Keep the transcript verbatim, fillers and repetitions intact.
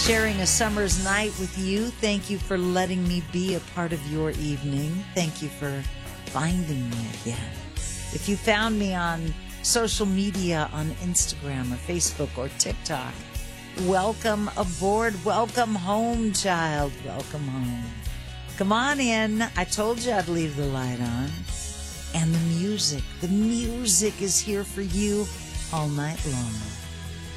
sharing a summer's night with you. Thank you for letting me be a part of your evening. Thank you for finding me again. If you found me on social media, on Instagram or Facebook or TikTok, welcome aboard. Welcome home, child. Welcome home. Come on in. I told you I'd leave the light on. And the music, the music is here for you all night long.